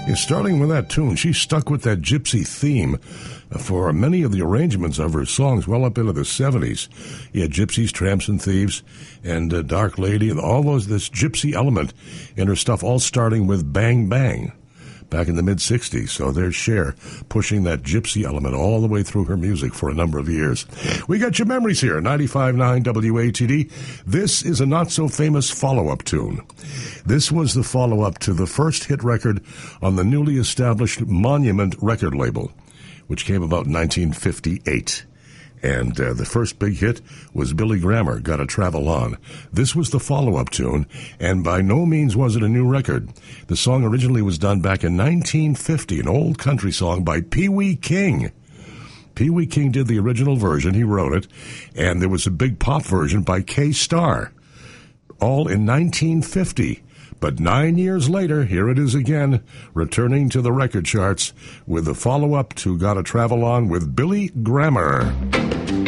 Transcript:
Starting with that tune, she stuck with that gypsy theme for many of the arrangements of her songs well up into the 70s. You had Gypsies, Tramps, and Thieves, and Dark Lady, and all this gypsy element in her stuff, all starting with Bang Bang back in the mid-'60s. So there's Cher pushing that gypsy element all the way through her music for a number of years. We got your memories here, 95.9 WATD. This is a not-so-famous follow-up tune. This was the follow-up to the first hit record on the newly established Monument record label, which came about in 1958. And the first big hit was Billy Grammer, Gotta Travel On. This was the follow-up tune, and by no means was it a new record. The song originally was done back in 1950, an old country song by Pee Wee King. Pee Wee King did the original version, he wrote it, and there was a big pop version by K-Star, all in 1950. But 9 years later, here it is again, returning to the record charts with the follow-up to Gotta Travel On with Billy Grammer.